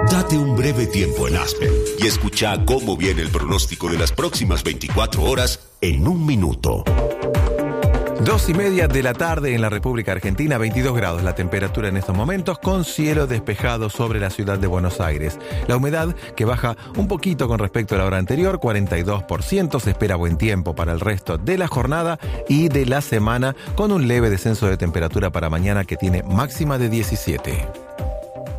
Date un breve tiempo en Aspen y escucha cómo viene el pronóstico de las próximas 24 horas en un minuto. 2:30 de la tarde en la República Argentina, 22 grados la temperatura en estos momentos, con cielo despejado sobre la ciudad de Buenos Aires. La humedad, que baja un poquito con respecto a la hora anterior, 42%, se espera buen tiempo para el resto de la jornada y de la semana, con un leve descenso de temperatura para mañana que tiene máxima de 17.